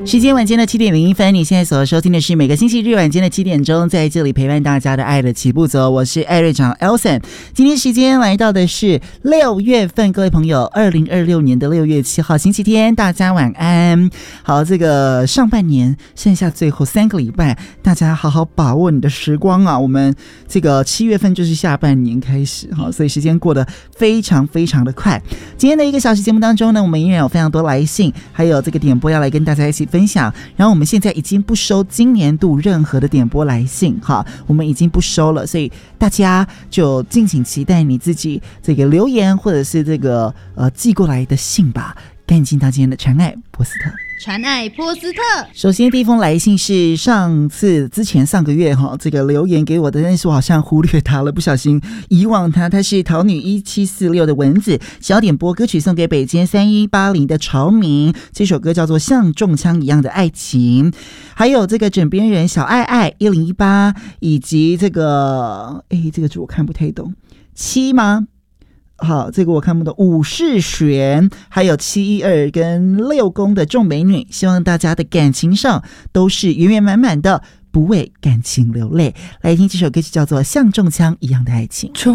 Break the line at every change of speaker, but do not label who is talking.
时间晚间的7:01，你现在所收听的是每个星期日晚间的7点钟，在这里陪伴大家的爱的起步走，我是艾瑞长 Elson。今天时间来到的是6月份，各位朋友，2026年的6月7号星期天，大家晚安。好，这个上半年剩下最后3个礼拜，大家好好把握你的时光啊！我们这个7月份就是下半年开始，好，所以时间过得非常非常的快。今天的1个小时节目当中呢，我们依然有非常多来信，还有这个点播要来跟大家一起分享。然后我们现在已经不收今年度任何的点播来信，哈，我们已经不收了，所以大家就敬请期待你自己这个留言或者是这个寄过来的信吧。赶紧进到今天的传爱波斯特。
传爱波斯特，
首先第一封来信是上个月这个留言给我的，但是我好像忽略他了，不小心遗忘他。他是桃女1746的蚊子，小点播歌曲送给北京3180的朝明，这首歌叫做像中枪一样的爱情。还有这个枕边人小爱爱1018，以及这个这个字我看不太懂，7吗？好，这个我看不懂。武士璇，还有712跟6宫的众美女，希望大家的感情上都是圆圆满满的，不为感情流泪。来听这首歌曲叫做像中枪一样的爱情。